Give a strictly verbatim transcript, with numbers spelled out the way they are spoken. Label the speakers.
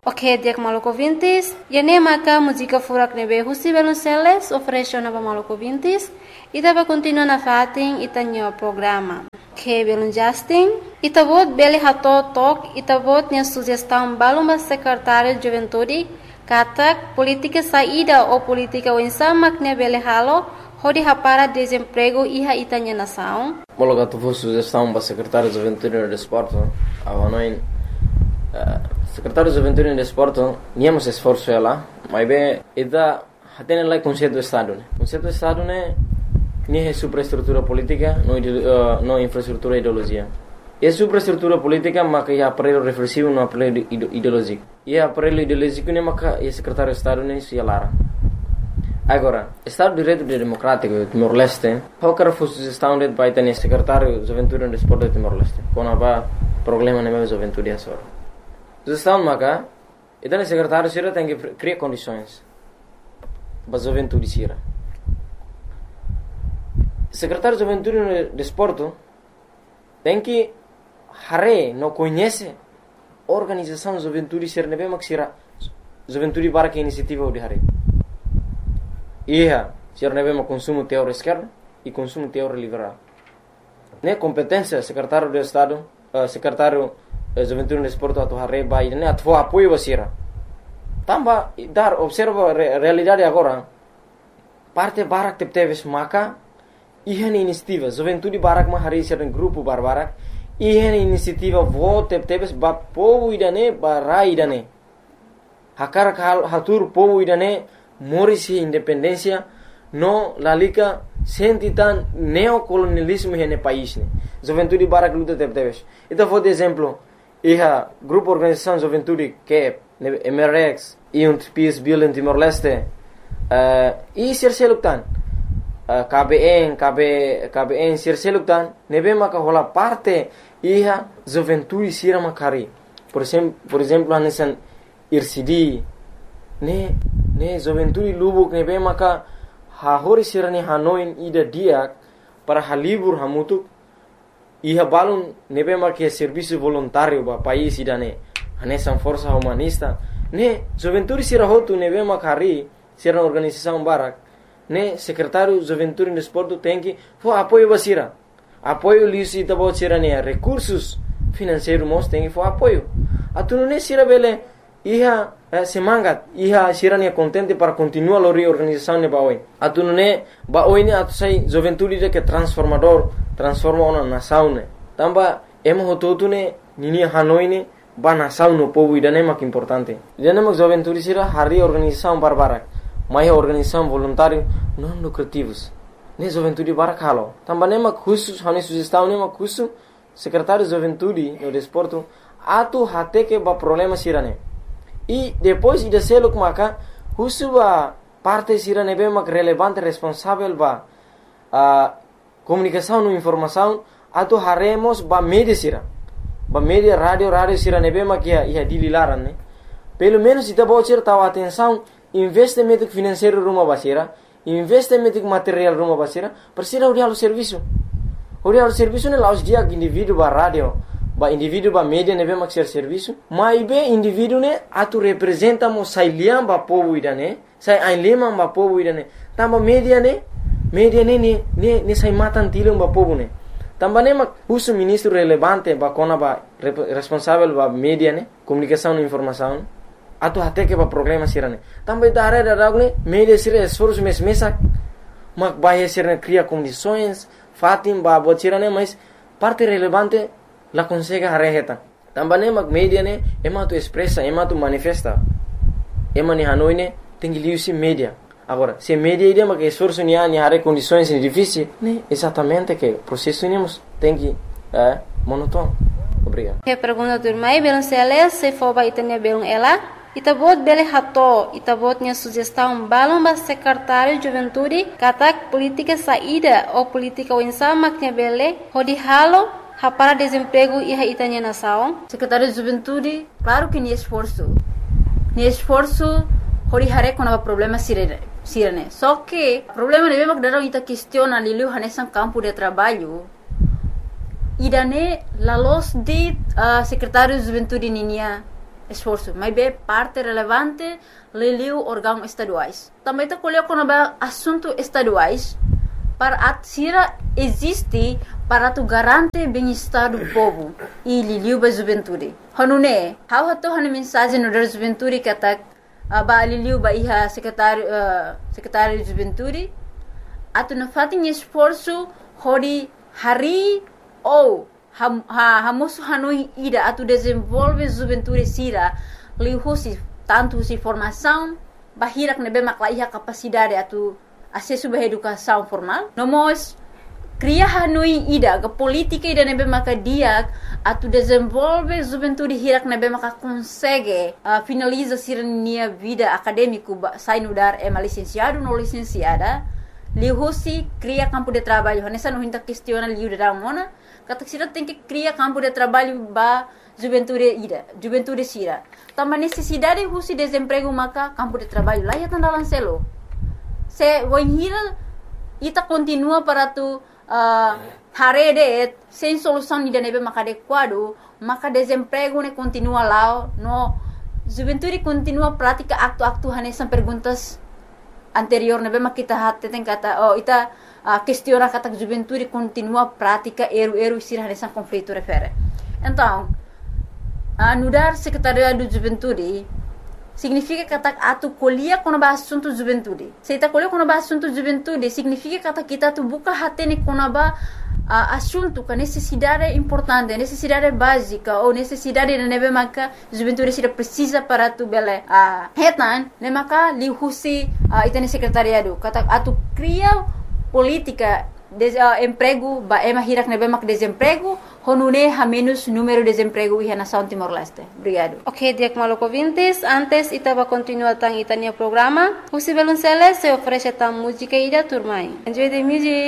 Speaker 1: Ok, dia maluco vintis. E nem maca música furak nebe husi belunceles oferece na maluco vintis. E dava continua na fatin e tanho programa. Que belun Justin. E tabot beli hato tok e tabot nia sugestão baluma secretário de juventude. Katak política saída ou política wensamak ne beli halo. Hodi hapara desemprego iha itanya nação.
Speaker 2: Mologa tu sugestão para secretário de juventude e desporto. Avanoin secretário de juventude e desporto, niamos esforço ela, mas bem, ida tem lá conceito do estado, né? Conceito do estado né, nem é superestrutura política, não uh, não infraestrutura ideologia. É superestrutura política, mas que é aparelho reflexivo, não aparelho ideológico. E aparelho ideológico né, mas que é secretário de estado né, se alara. Agora, Estado de Direito Democrático Timor-Leste, qualquer sugestão de vai ter secretário de juventude e desporto de Timor-Leste, quando há problema na minha juventude é só. Sugestão maka, então o secretário Sira tem que criar condições para a juventude Sira. Secretário de Juventude e Desporto tem que hare não conhece a organização de juventude Sira nebe mak Sira juventude para que iniciativa de hare. Ia Sira nebe mak consumo teórico esquerdo e consumo teórico liberal. Ne competência secretário de Estado, uh, secretário juventude no esporte atau hari bayi ini atau apoio basira. Tambah dar observa re, realidade agora. Parte barak tep teves maka ihan inisiativa juventude barak ma hari sering grupo barbarak ihan inisiativa vo tep teves ba povo idane barai idane. Hakar hal hatur povo idane morisi independência no lalika sentitan neocolonialismo hene país ne. Juventude barak luta tep teves. Itu for exemplo Iha grupo organização juventude que é M R X e um Peace Building Timor-Leste uh, e serseluktan uh, K B N K B K B N serseluktan nebe maka hola parte iha juventude sira makari por exemplo por exemplo anesan I R C D ne ne juventude lubuk nebe maka ha hori sira ni hanoin ida dia para halibur hamutuk Iha balun nebe marque serviço voluntário ba país idane anesan força humanista ne juventude sira hotu nebe makari sira organização barak ne secretário juventude e desporto tem que fo apoio basira apoio lisi tabo sira ne recursos financeiros mos tem que fo apoio atunu ne sira bele iha eh, semangat iha sira ne contente para continuar a reorganização ne baoi atunu ne baoi ne atu sai juventude de que transformador transforma uma nação né tamba emo hototu né nini hanoi né ba nação no povo idane mak importante idane mak juventude sira hari organização barbarak mai organização voluntário não lucrativos ne juventude barak halo tamba ne mak khusus hani sugestão ne mak khusus secretário de juventude e desporto atu hate que ba problema sira né e depois ida seluk maka khusus ba parte sira ne be mak relevante responsável ba a comunicação e informação atau haremos ba media sira ba media rádio rádio sira nebe makia ia dililaran né pelo menos ita bocir tahu atenção investimento financeiro rumah basira investimento material rumah basira persira udah alu serviço udah alu serviço ne laus dia indivíduo ba rádio ba indivíduo ba media nebe mak ser serviço mas be indivíduo ne atu representa mo sailiam ba povo idane sai ainlema ba povo idane tamba media ne media ne ne ne ne sai matan tilum ba povo ne tamba ne mak uso ministro relevante ba kona ba responsável ba media ne comunicação e informação atu até que ba problema sirane tamba ita are da ne media sira esforço mes mesa mak ba sirane cria condições fatim ba botirane mas parte relevante la consegue hareheta tamba ne mak media ne ema tu expressa ema tu manifesta ema ni hanoi ne tengi liusi media. Agora, se media ideia que esforço ni ani hare condições difíceis, né? Exatamente que o processo nemos tem que é monótono. Obrigado.
Speaker 1: Que pergunta do irmão, belum seles se for ba itanya belum ela, itabot bele hato, itabot nya sugestão balum ba secretário de juventude, katak política saída ou política winsama que bele, hodi halo para desemprego e itanya nação.
Speaker 3: Secretário de juventude, claro que ni esforço. Ni esforço hori hare kona problema sirene. Sirene. Só que o problema é mesmo que daram ita questiona liliu hanesan campo de trabalho. Idane la los de uh, secretário de juventude ninia esforço, mas é parte relevante liliu órgãos estaduais. Também está colhendo quando é assunto estaduais para a Sira existe para tu garante bem-estar do povo e liliu ba juventude. Hanune, how hato hanu mensagem no da juventude que tá ba liliu ba iha secretário uh, secretário de juventude atu na fatin esforço hori hari ou ha ha hamosu hanui ida atu desenvolve juventude Sira liu husi tanto si formação bahirak nebe makla iha capacidade atu acesso à educação formal. Nós cria hanui ida ke política ida nebe maka dia atu desenvolve juventude hirak nebe maka consegue uh, finaliza sirnia vida acadêmico sai no dar é licenciado no licenciada lihusi cria campo de trabalho nessa não hinta questiona liu da mona kata sira tem que cria campo de trabalho ba juventude ida juventude sira também necessidade husi desemprego maka campo de trabalho lá ya tanda lancelo se wohira ita continua para tu uh, harede sem solução ida nebe maka adequado maka desemprego ne continua lá no juventude continua prática acto-acto hanesan perguntas anterior nebe maka kita hatte tem kata oh ita uh, questiona kata juventude continua prática eru-eru sir hanesan conflito refere então uh, nudar secretariado de juventude significa que atu colhia quando ba assunto juventude. Se ta colhia quando ba assunto juventude, significa que kita tu buka hatene quando ba uh, assunto que necessidade importante, necessidade básica ou necessidade de nebe maka juventude se precisa para tu bele. Ah, uh, hetan, ne maka li husi uh, itene secretariado. Kata atu cria política de uh, emprego ba ema hirak nebe mak desemprego honune ha menos número de desemprego e nação Timor-Leste. Obrigado.
Speaker 1: Ok, Diak Maloko Vintes, antes itaba continua tang itania programa. Husi Belunceles se oferece tang música ida turmai. Enjoy the music.